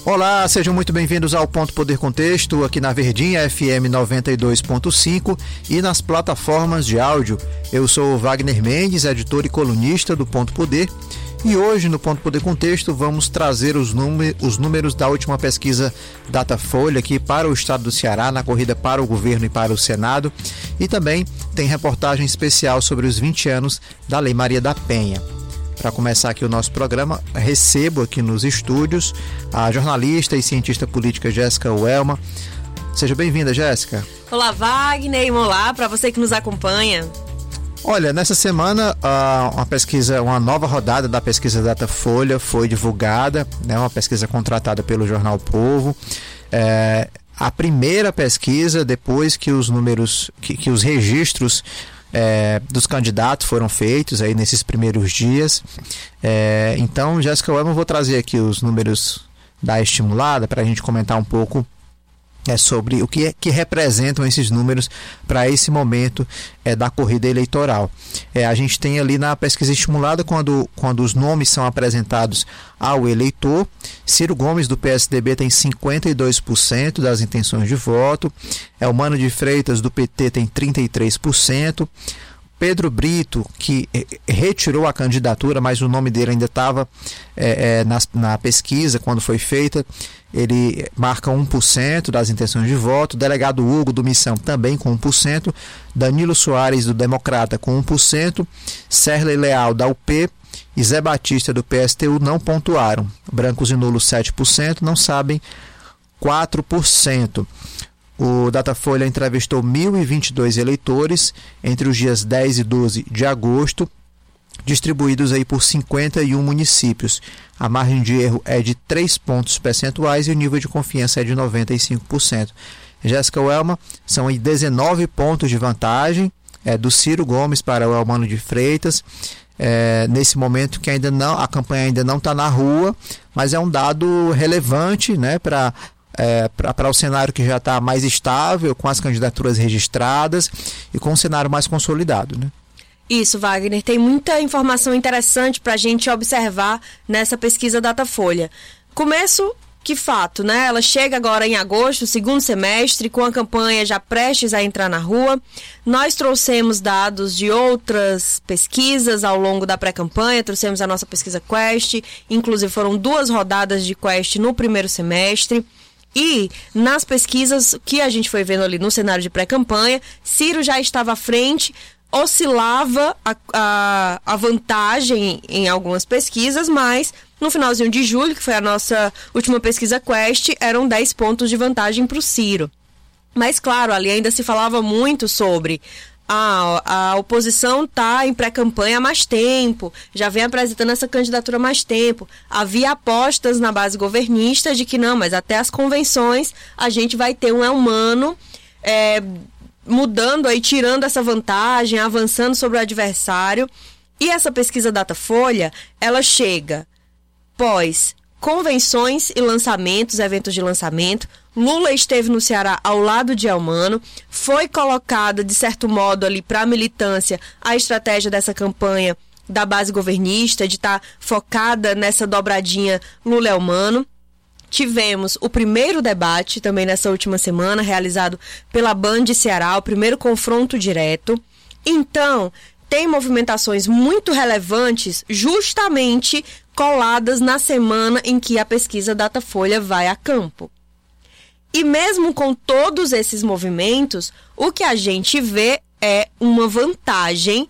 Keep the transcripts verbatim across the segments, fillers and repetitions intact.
Olá, sejam muito bem-vindos ao Ponto Poder Contexto, aqui na Verdinha F M noventa e dois ponto cinco e nas plataformas de áudio. Eu sou Wagner Mendes, editor e colunista do Ponto Poder, e hoje no Ponto Poder Contexto vamos trazer os, número, os números da última pesquisa Datafolha aqui para o estado do Ceará, na corrida para o governo e para o Senado, e também tem reportagem especial sobre os vinte anos da Lei Maria da Penha. Para começar aqui o nosso programa, recebo aqui nos estúdios a jornalista e cientista política Jéssica Uelma. Seja bem-vinda, Jéssica. Olá, Wagner, e olá para você que nos acompanha. Olha, nessa semana uma pesquisa, uma nova rodada da pesquisa Datafolha foi divulgada, né, uma pesquisa contratada pelo Jornal Povo. É, a primeira pesquisa depois que os números, que, que os registros É, dos candidatos foram feitos aí nesses primeiros dias. É, então, Jéssica, eu vou trazer aqui os números da estimulada para a gente comentar um pouco é, sobre o que, é, que representam esses números para esse momento é, da corrida eleitoral. É, a gente tem ali na pesquisa estimulada, quando, quando os nomes são apresentados ao eleitor, Ciro Gomes do P S D B tem cinquenta e dois por cento das intenções de voto, Elmano de Freitas do P T tem trinta e três por cento, Pedro Brito, que retirou a candidatura, mas o nome dele ainda estava é, é, na, na pesquisa quando foi feita, ele marca um por cento das intenções de voto, delegado Hugo do Missão também com um por cento, Danilo Soares do Democrata com um por cento, Serley Leal da U P e Zé Batista do P S T U não pontuaram. Brancos e nulos sete por cento, não sabem quatro por cento. O Datafolha entrevistou mil e vinte e dois eleitores entre os dias dez e doze de agosto, distribuídos aí por cinquenta e um municípios. A margem de erro é de três pontos percentuais e o nível de confiança é de noventa e cinco por cento. Jéssica Uelma, são aí dezenove pontos de vantagem é, do Ciro Gomes para o Elmano de Freitas, é, nesse momento que ainda não, a campanha ainda não está na rua, mas é um dado relevante, né, para É, para o cenário que já está mais estável, com as candidaturas registradas e com um cenário mais consolidado, né? Isso, Wagner. Tem muita informação interessante para a gente observar nessa pesquisa Datafolha. Começo que fato, né? Ela chega agora em agosto, segundo semestre, com a campanha já prestes a entrar na rua. Nós trouxemos dados de outras pesquisas ao longo da pré-campanha, trouxemos a nossa pesquisa Quest, inclusive foram duas rodadas de Quest no primeiro semestre. E nas pesquisas que a gente foi vendo ali no cenário de pré-campanha, Ciro já estava à frente, oscilava a, a, a vantagem em algumas pesquisas, mas no finalzinho de julho, que foi a nossa última pesquisa Quest, eram dez pontos de vantagem para o Ciro. Mas claro, ali ainda se falava muito sobre a, a oposição está em pré-campanha há mais tempo, já vem apresentando essa candidatura há mais tempo. Havia apostas na base governista de que não, mas até as convenções a gente vai ter um Elmano é, mudando aí, tirando essa vantagem, avançando sobre o adversário. E essa pesquisa Datafolha, ela chega pós convenções e lançamentos, eventos de lançamento. Lula esteve no Ceará ao lado de Elmano, foi colocada, de certo modo, ali para a militância a estratégia dessa campanha da base governista, de estar tá focada nessa dobradinha Lula-Elmano. Tivemos o primeiro debate, também nessa última semana, realizado pela Band Ceará, o primeiro confronto direto. Então, tem movimentações muito relevantes, justamente coladas na semana em que a pesquisa Datafolha vai a campo. E mesmo com todos esses movimentos, o que a gente vê é uma vantagem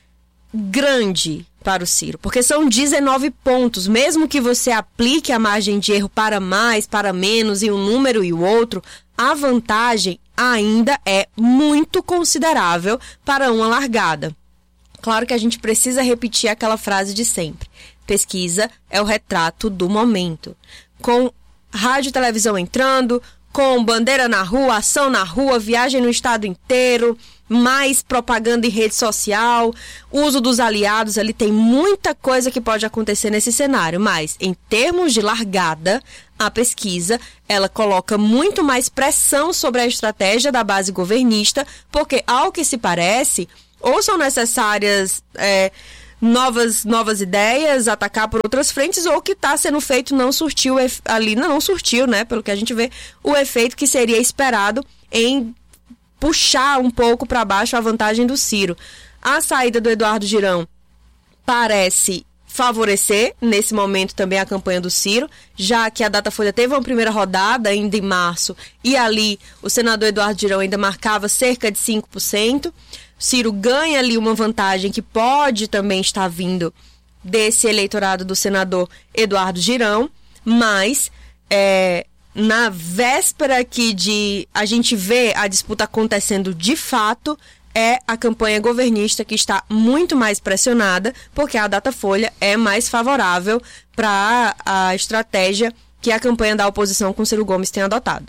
grande para o Ciro, porque são dezenove pontos. Mesmo que você aplique a margem de erro para mais, para menos, e um número e o outro, a vantagem ainda é muito considerável para uma largada. Claro que a gente precisa repetir aquela frase de sempre. Pesquisa é o retrato do momento. Com rádio e televisão entrando, com bandeira na rua, ação na rua, viagem no estado inteiro, mais propaganda em rede social, uso dos aliados, ali tem muita coisa que pode acontecer nesse cenário, mas em termos de largada, a pesquisa, ela coloca muito mais pressão sobre a estratégia da base governista, porque, ao que se parece, ou são necessárias é, novas, novas ideias, atacar por outras frentes, ou o que está sendo feito não surtiu ali, não, não surtiu, né? Pelo que a gente vê, o efeito que seria esperado em puxar um pouco para baixo a vantagem do Ciro. A saída do Eduardo Girão parece favorecer, nesse momento, também a campanha do Ciro, já que a Datafolha teve uma primeira rodada ainda em março, e ali o senador Eduardo Girão ainda marcava cerca de cinco por cento. Ciro ganha ali uma vantagem que pode também estar vindo desse eleitorado do senador Eduardo Girão, mas é, na véspera aqui de a gente ver a disputa acontecendo de fato, é a campanha governista que está muito mais pressionada, porque a Datafolha é mais favorável para a estratégia que a campanha da oposição com Ciro Gomes tem adotado.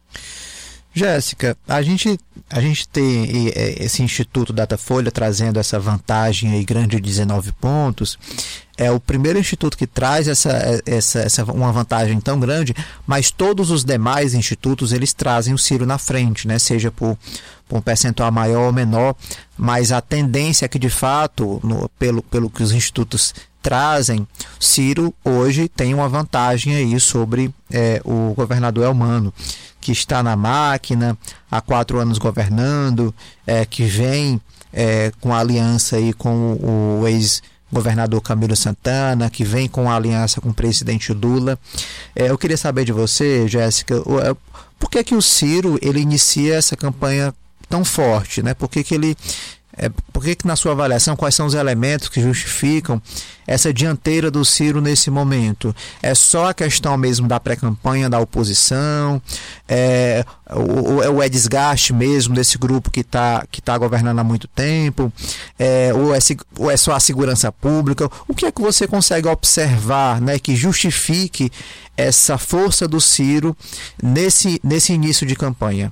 Jéssica, a gente, a gente tem esse Instituto Datafolha trazendo essa vantagem aí grande de dezenove pontos. É o primeiro instituto que traz essa, essa, essa, uma vantagem tão grande, mas todos os demais institutos eles trazem o Ciro na frente, né? Seja por, por um percentual maior ou menor, mas a tendência é que de fato, no, pelo, pelo que os institutos trazem, Ciro hoje tem uma vantagem aí sobre é, o governador Elmano, que está na máquina há quatro anos governando, é, que vem é, com a aliança aí com o, o ex-governador Camilo Santana, que vem com a aliança com o presidente Lula. É, eu queria saber de você, Jéssica, por que que o Ciro ele inicia essa campanha tão forte, né? Por que que ele É, por que que na sua avaliação, quais são os elementos que justificam essa dianteira do Ciro nesse momento? É só a questão mesmo da pré-campanha da oposição? É, ou, ou é desgaste mesmo desse grupo que está que tá governando há muito tempo? É, ou, é, ou é só a segurança pública? O que é que você consegue observar, né, que justifique essa força do Ciro nesse, nesse início de campanha?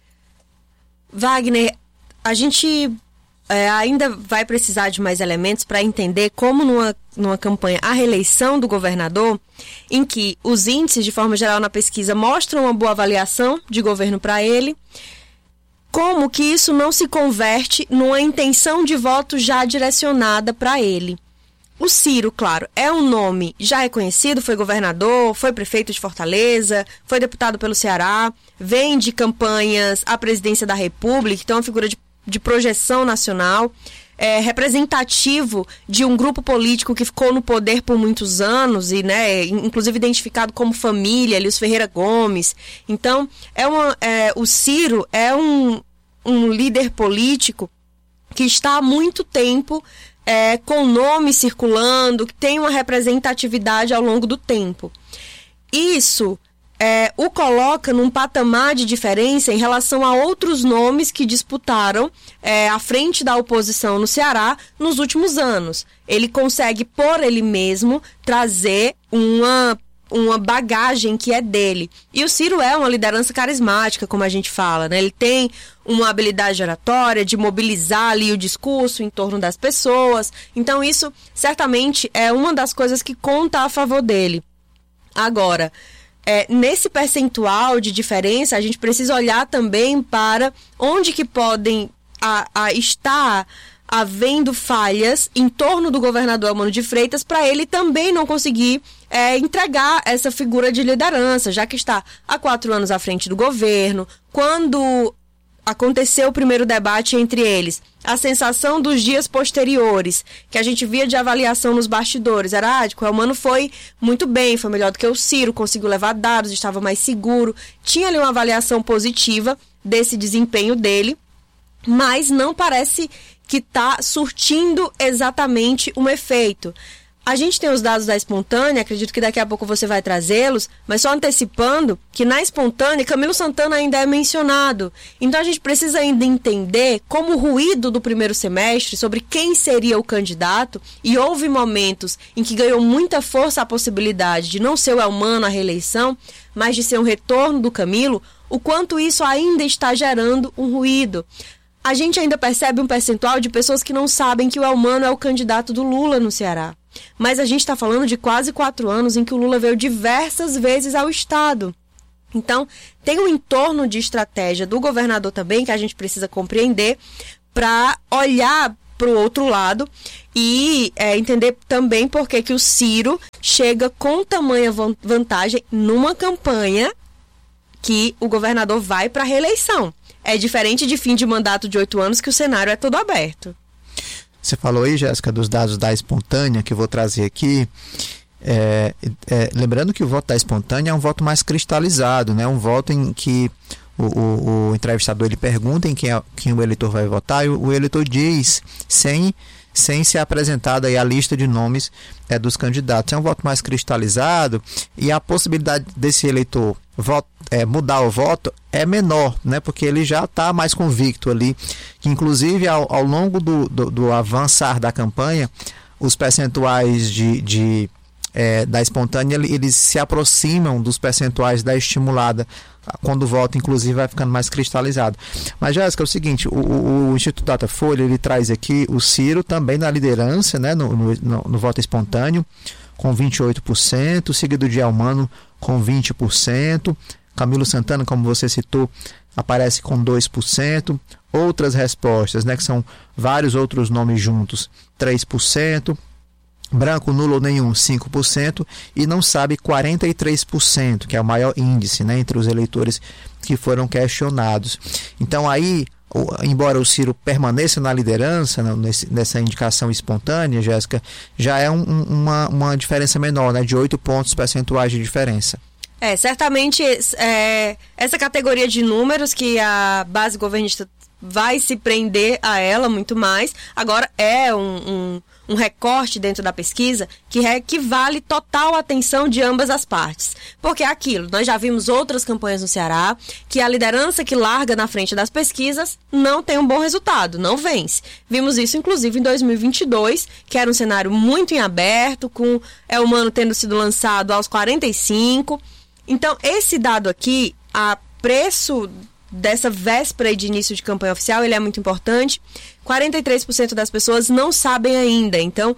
Wagner, a gente... É, ainda vai precisar de mais elementos para entender como numa, numa campanha a reeleição do governador, em que os índices, de forma geral, na pesquisa mostram uma boa avaliação de governo para ele, como que isso não se converte numa intenção de voto já direcionada para ele. O Ciro, claro, é um nome já reconhecido, foi governador, foi prefeito de Fortaleza, foi deputado pelo Ceará, vem de campanhas à presidência da República, então é uma figura de de projeção nacional, é, representativo de um grupo político que ficou no poder por muitos anos e, né, inclusive identificado como família, ali os Ferreira Gomes. Então, é uma, é, o Ciro é um, um líder político que está há muito tempo é, com nome circulando, que tem uma representatividade ao longo do tempo. Isso É, o coloca num patamar de diferença em relação a outros nomes que disputaram é, à frente da oposição no Ceará nos últimos anos. Ele consegue, por ele mesmo, trazer uma, uma bagagem que é dele. E o Ciro é uma liderança carismática, como a gente fala, né? Ele tem uma habilidade oratória de mobilizar ali o discurso em torno das pessoas. Então isso, certamente, é uma das coisas que conta a favor dele. Agora... É, nesse percentual de diferença, a gente precisa olhar também para onde que podem a, a estar havendo falhas em torno do governador Elmano de Freitas para ele também não conseguir é, entregar essa figura de liderança, já que está há quatro anos à frente do governo. Quando aconteceu o primeiro debate entre eles, a sensação dos dias posteriores, que a gente via de avaliação nos bastidores, era ah, que o Elmano foi muito bem, foi melhor do que o Ciro, conseguiu levar dados, estava mais seguro, tinha ali uma avaliação positiva desse desempenho dele, mas não parece que está surtindo exatamente um efeito. A gente tem os dados da Espontânea, acredito que daqui a pouco você vai trazê-los, mas só antecipando que na Espontânea, Camilo Santana ainda é mencionado. Então a gente precisa ainda entender como o ruído do primeiro semestre sobre quem seria o candidato, e houve momentos em que ganhou muita força a possibilidade de não ser o Elmano a reeleição, mas de ser um retorno do Camilo, o quanto isso ainda está gerando um ruído. A gente ainda percebe um percentual de pessoas que não sabem que o Elmano é o candidato do Lula no Ceará. Mas a gente está falando de quase quatro anos em que o Lula veio diversas vezes ao Estado. Então, tem um entorno de estratégia do governador também que a gente precisa compreender para olhar para o outro lado e é, entender também por que que o Ciro chega com tamanha vantagem numa campanha que o governador vai para a reeleição. É diferente de fim de mandato de oito anos, que o cenário é todo aberto. Você falou aí, Jéssica, dos dados da espontânea, que eu vou trazer aqui. É, é, lembrando que o voto da espontânea é um voto mais cristalizado, né? Um voto em que o, o, o entrevistador ele pergunta em quem, é, quem o eleitor vai votar, e o, o eleitor diz sem, sem ser apresentada aí a lista de nomes é, dos candidatos. É um voto mais cristalizado e a possibilidade desse eleitor voto, é, mudar o voto é menor, né? Porque ele já está mais convicto ali, que inclusive ao, ao longo do, do, do avançar da campanha, os percentuais de, de É, da espontânea, eles se aproximam dos percentuais da estimulada, quando o voto, inclusive, vai ficando mais cristalizado. Mas, Jéssica, é o seguinte, o, o, o Instituto Datafolha, ele traz aqui o Ciro também na liderança, né, no, no, no, no voto espontâneo, com vinte e oito por cento, seguido de Elmano com vinte por cento, Camilo Santana, como você citou, aparece com dois por cento, outras respostas, né, que são vários outros nomes juntos, três por cento, branco, nulo ou nenhum, cinco por cento, e não sabe, quarenta e três por cento, que é o maior índice, né, entre os eleitores que foram questionados. Então aí, embora o Ciro permaneça na liderança, nesse, nessa indicação espontânea, Jéssica, já é um, uma, uma diferença menor, né, de oito pontos percentuais de diferença. É, certamente é, essa categoria de números que a base governista vai se prender a ela muito mais, agora é um... um um recorte dentro da pesquisa que equivale total atenção de ambas as partes. Porque é aquilo, nós já vimos outras campanhas no Ceará, que a liderança que larga na frente das pesquisas não tem um bom resultado, não vence. Vimos isso, inclusive, em dois mil e vinte e dois, que era um cenário muito em aberto, com Elmano tendo sido lançado aos quarenta e cinco. Então, esse dado aqui, a preço dessa véspera de início de campanha oficial, ele é muito importante. quarenta e três por cento das pessoas não sabem ainda. Então,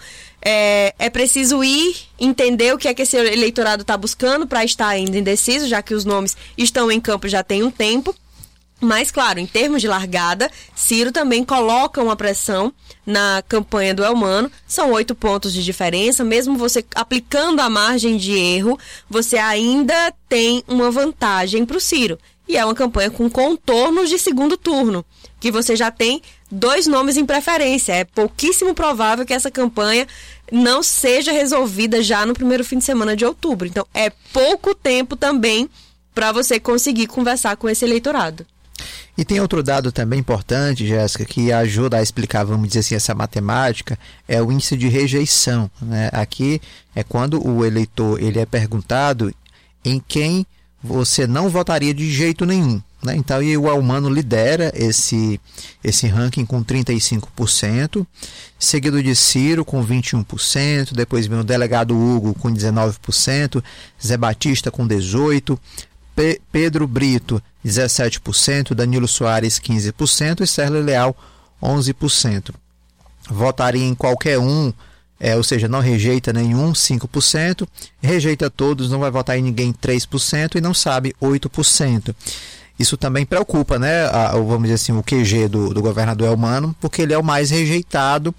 é, é preciso ir entender o que é que esse eleitorado está buscando para estar ainda indeciso, já que os nomes estão em campo já tem um tempo. Mas, claro, em termos de largada, Ciro também coloca uma pressão na campanha do Elmano. São oito pontos de diferença. Mesmo você aplicando a margem de erro, você ainda tem uma vantagem para o Ciro. E é uma campanha com contornos de segundo turno, que você já tem dois nomes em preferência. É pouquíssimo provável que essa campanha não seja resolvida já no primeiro fim de semana de outubro. Então, é pouco tempo também para você conseguir conversar com esse eleitorado. E tem outro dado também importante, Jéssica, que ajuda a explicar, vamos dizer assim, essa matemática, é o índice de rejeição, né? Aqui é quando o eleitor ele é perguntado em quem você não votaria de jeito nenhum, né? Então, e o Elmano lidera esse, esse ranking com trinta e cinco por cento, seguido de Ciro com vinte e um por cento, depois vem o delegado Hugo com dezenove por cento, Zé Batista com dezoito por cento, Pe- Pedro Brito dezessete por cento, Danilo Soares quinze por cento e Sérgio Leal onze por cento. Votaria em qualquer um, É, ou seja, não rejeita nenhum, cinco por cento, rejeita todos, não vai votar em ninguém, três por cento, e não sabe, oito por cento. Isso também preocupa, né, a, vamos dizer assim, o Q G do, do governador Elmano, porque ele é o mais rejeitado,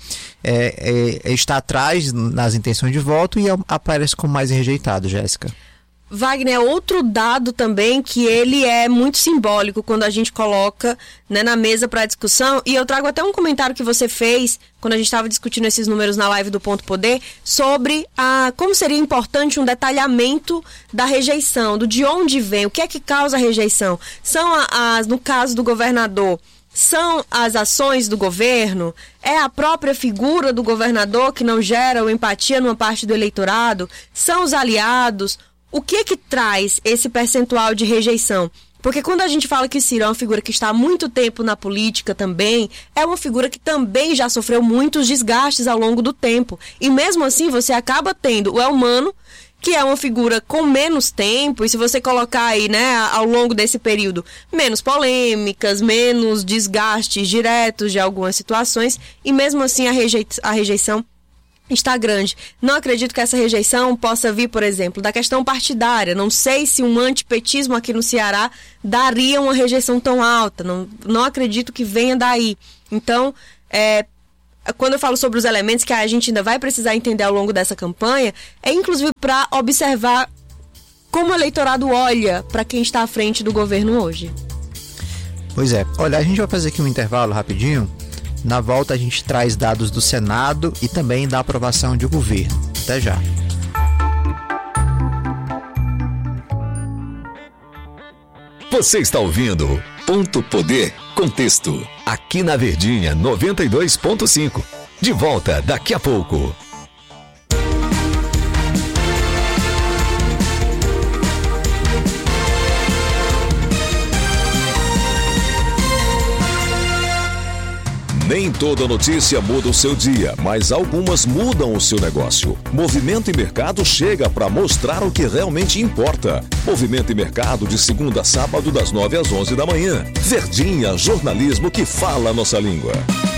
é, é, está atrás nas intenções de voto e é, aparece como mais rejeitado, Jéssica. Wagner, outro dado também que ele é muito simbólico quando a gente coloca, né, na mesa para discussão, e eu trago até um comentário que você fez quando a gente estava discutindo esses números na live do Ponto Poder, sobre a, como seria importante um detalhamento da rejeição, do de onde vem, o que é que causa a rejeição. São as, no caso do governador, são as ações do governo? É a própria figura do governador que não gera empatia numa parte do eleitorado? São os aliados? O que é que traz esse percentual de rejeição? Porque quando a gente fala que Ciro é uma figura que está há muito tempo na política também, é uma figura que também já sofreu muitos desgastes ao longo do tempo. E mesmo assim você acaba tendo o Elmano, que é uma figura com menos tempo, e se você colocar aí, né, ao longo desse período, menos polêmicas, menos desgastes diretos de algumas situações, e mesmo assim a, rejei- a rejeição está grande. Não acredito que essa rejeição possa vir, por exemplo, da questão partidária. Não sei se um antipetismo aqui no Ceará daria uma rejeição tão alta. Não, não acredito que venha daí. Então, é, quando eu falo sobre os elementos que a gente ainda vai precisar entender ao longo dessa campanha, é inclusive para observar como o eleitorado olha para quem está à frente do governo hoje. Pois é. Olha, a gente vai fazer aqui um intervalo rapidinho. Na volta a gente traz dados do Senado e também da aprovação de governo. Até já. Você está ouvindo Ponto Poder Contexto, aqui na Verdinha noventa e dois ponto cinco. De volta daqui a pouco. Nem toda notícia muda o seu dia, mas algumas mudam o seu negócio. Movimento e Mercado chega para mostrar o que realmente importa. Movimento e Mercado de segunda a sábado das nove às onze da manhã. Verdinha, jornalismo que fala a nossa língua.